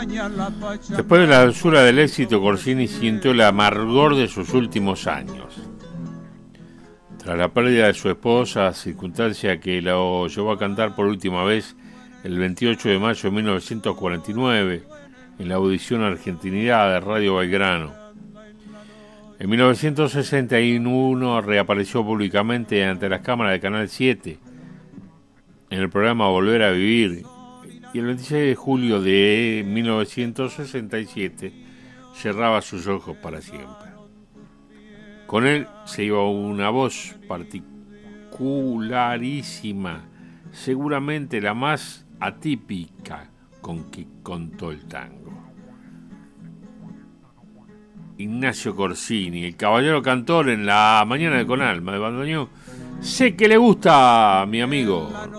Después de la dulzura del éxito, Corsini sintió el amargor de sus últimos años. Tras la pérdida de su esposa, circunstancia que lo llevó a cantar por última vez el 28 de mayo de 1949 en la audición Argentinidad de Radio Belgrano. En 1961 reapareció públicamente ante las cámaras de Canal 7 en el programa Volver a Vivir, y el 26 de julio de 1967 cerraba sus ojos para siempre. Con él se iba una voz particularísima, seguramente la más atípica con que contó el tango. Ignacio Corsini, el caballero cantor en la mañana de Con Alma de Bandoneón. Sé que le gusta, mi amigo.